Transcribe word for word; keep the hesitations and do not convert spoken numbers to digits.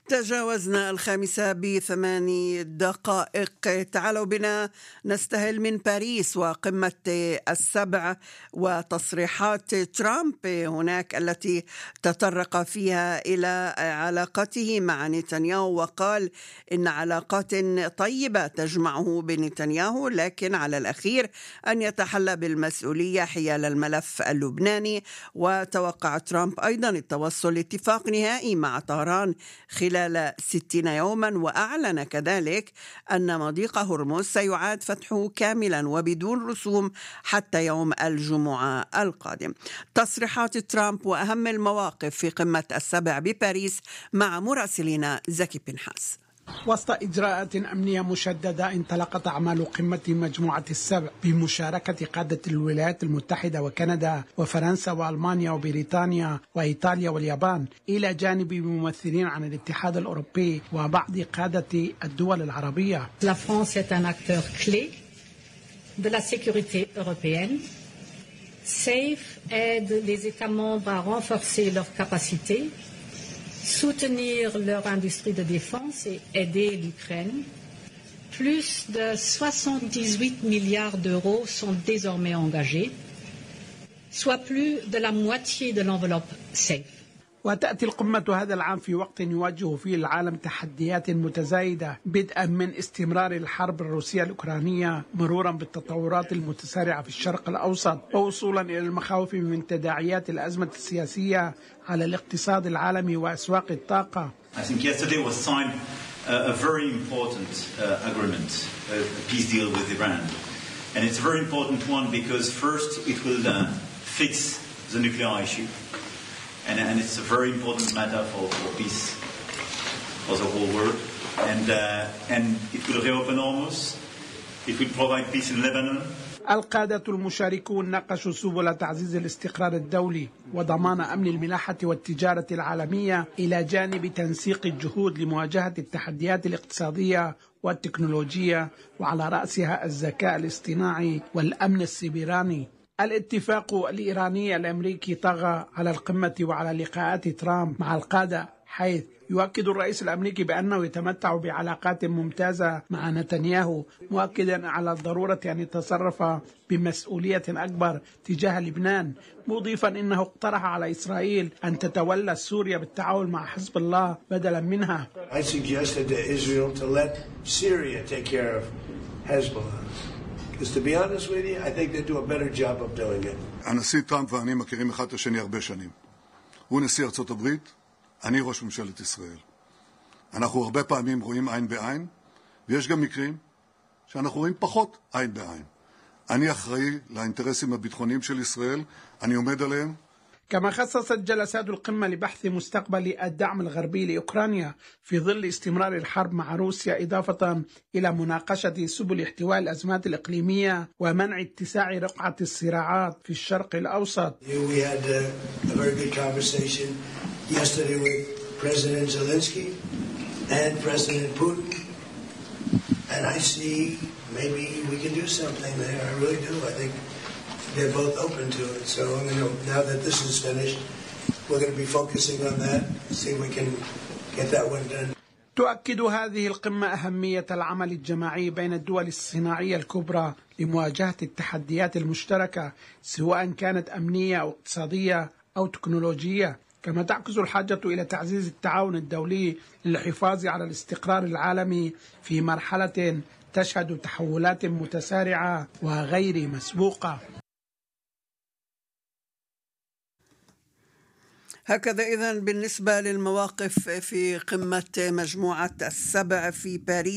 تجاوزنا الخامسة بثماني دقائق. تعالوا بنا نستهل من باريس وقمة السبع وتصريحات ترامب هناك التي تطرق فيها إلى علاقته مع نتنياهو، وقال إن علاقات طيبة تجمعه بنتنياهو، لكن على الأخير أن يتحلى بالمسؤولية حيال الملف اللبناني. وتوقع ترامب أيضا التوصل لاتفاق نهائي مع طهران خلال ستين يوما، وأعلن كذلك أن مضيق هرمز سيعاد فتحه كاملا وبدون رسوم حتى يوم الجمعة القادم. تصريحات ترامب وأهم المواقف في قمة السبع بباريس مع مراسلنا زكي بنحاس. وسط إجراءات أمنية مشددة انطلقت أعمال قمة مجموعة السبع بمشاركة قادة الولايات المتحدة وكندا وفرنسا وألمانيا وبريطانيا وإيطاليا واليابان، إلى جانب ممثلين عن الاتحاد الأوروبي وبعض قادة الدول العربية. La France est un acteur clé de la sécurité européenne. SAFE aide les États membres à renforcer leurs capacités, soutenir leur industrie de défense et aider l'Ukraine. Plus de soixante-dix-huit milliards d'euros sont désormais engagés, soit plus de la moitié de l'enveloppe SAFE. وتأتي القمة هذا العام في وقت يواجه فيه العالم تحديات متزايدة، بدءا من استمرار الحرب الروسية الأوكرانية مرورا بالتطورات المتسارعة في الشرق الأوسط، ووصولا إلى المخاوف من تداعيات الأزمة السياسية على الاقتصاد العالمي وأسواق الطاقة. I think yesterday was signed a very important uh, agreement, a peace deal with Iran, and it's a very important one because first it will uh, fix the nuclear issue. And, and it's a very important matter for, for peace for the whole world. And, uh, and it will reopen Hormuz. It will provide peace in Lebanon. القادة المشاركون ناقشوا سبل تعزيز الاستقرار الدولي وضمان أمن الملاحة والتجارة العالمية، إلى جانب تنسيق الجهود لمواجهة التحديات الاقتصادية والتكنولوجية، وعلى رأسها الذكاء الاصطناعي والأمن السيبراني. الاتفاق الإيراني الأمريكي طغى على القمة وعلى لقاءات ترامب مع القادة، حيث يؤكد الرئيس الأمريكي بأنه يتمتع بعلاقات ممتازة مع نتنياهو، مؤكدا على الضرورة أن يتصرف بمسؤولية أكبر تجاه لبنان، مضيفا أنه اقترح على إسرائيل أن تتولى سوريا بالتعاون مع حزب الله بدلا منها. I suggested to Israel to let Syria take care of Hezbollah. Because to be honest with you, I think they do a better job of doing it. הנשיא טראמפ ואני מכירים אחד את השני הרבה שנים. הוא נשיא ארצות הברית, אני ראש ממשלת ישראל. אנחנו הרבה פעמים רואים עין בעין, ויש גם מקרים שאנחנו רואים פחות עין בעין. אני אחראי לאינטרסים הביטחוניים של ישראל, אני עומד עליהם. كما خصصت جلسات القمة لبحث مستقبل الدعم الغربي لأوكرانيا في ظل استمرار الحرب مع روسيا، إضافة إلى مناقشة سبل احتواء الأزمات الإقليمية ومنع اتساع رقعة الصراعات في الشرق الأوسط. We had a very good conversation yesterday with President Zelensky and President Putin, and I see maybe we can do something there. I really do. I think they're both open to it. So you know, now that this is finished, we're going to be focusing on that, see if we can get that one done. تؤكد هذه القمة أهمية العمل الجماعي بين الدول الصناعية الكبرى لمواجهة التحديات المشتركة، سواء كانت أمنية أو اقتصادية أو تكنولوجية، كما تعكس الحاجة إلى تعزيز التعاون الدولي للحفاظ على الاستقرار العالمي في مرحلة تشهد تحولات متسارعة وغير مسبوقة. هكذا إذن بالنسبة للمواقف في قمة مجموعة السبع في باريس.